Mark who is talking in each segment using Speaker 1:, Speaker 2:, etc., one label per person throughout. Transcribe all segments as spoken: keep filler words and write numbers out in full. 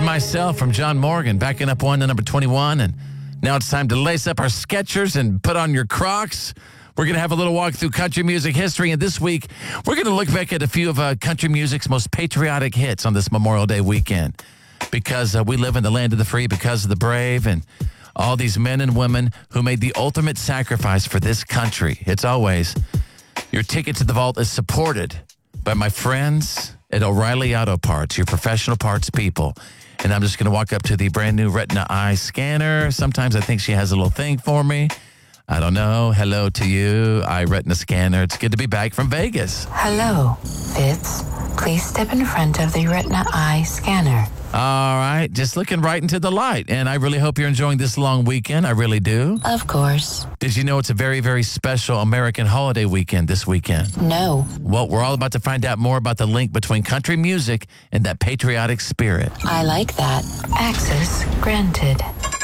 Speaker 1: myself from John Morgan, backing up one to number twenty-one. And now it's time to lace up our Skechers and put on your Crocs. We're going to have a little walk through country music history. And this week, we're going to look back at a few of uh, country music's most patriotic hits on this Memorial Day weekend. Because uh, we live in the land of the free, because of the brave, and all these men and women who made the ultimate sacrifice for this country. It's always, your ticket to the vault is supported by my friends at O'Reilly Auto Parts, your professional parts people. And I'm just going to walk up to the brand new Retina Eye scanner. Sometimes I think she has a little thing for me. I don't know. Hello to you, Eye Retina scanner. It's good to be back from Vegas.
Speaker 2: Hello, Fitz. Please step in front of the Retina Eye scanner.
Speaker 1: All right, just looking right into the light. And I really hope you're enjoying this long weekend. I really do.
Speaker 2: Of course.
Speaker 1: Did you know it's a very, very special American holiday weekend this weekend?
Speaker 2: No.
Speaker 1: Well, we're all about to find out more about the link between country music and that patriotic spirit.
Speaker 2: I like that. Access granted.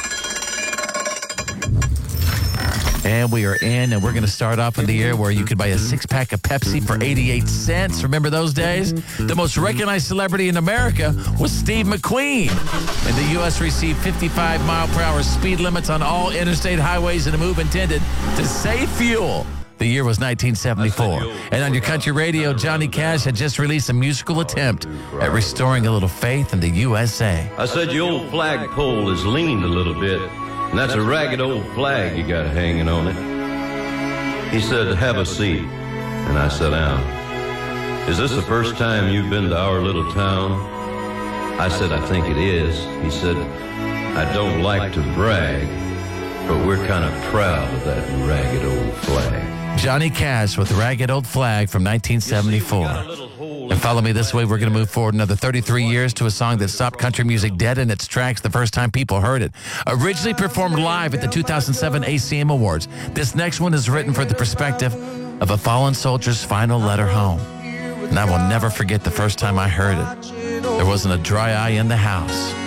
Speaker 1: And we are in, and we're going to start off in the year where you could buy a six-pack of Pepsi for eighty-eight cents. Remember those days? The most recognized celebrity in America was Steve McQueen. And the U S received fifty-five mile per hour speed limits on all interstate highways in a move intended to save fuel. The year was nineteen seventy-four. And on your country radio, Johnny Cash had just released a musical attempt at restoring a little faith in the U S A.
Speaker 3: I said your old flagpole is leaned a little bit. And that's a ragged old flag you got hanging on it. He said, have a seat. And I sat down. Is this the first time you've been to our little town? I said, I think it is. He said, I don't like to brag, but we're kind of proud of that ragged old flag.
Speaker 1: Johnny Cash with Ragged Old Flag from nineteen seventy-four. And follow me this way. We're going to move forward another thirty-three years to a song that stopped country music dead in its tracks the first time people heard it. Originally performed live at the two thousand seven A C M Awards, this next one is written for the perspective of a fallen soldier's final letter home. And I will never forget the first time I heard it. There wasn't a dry eye in the house.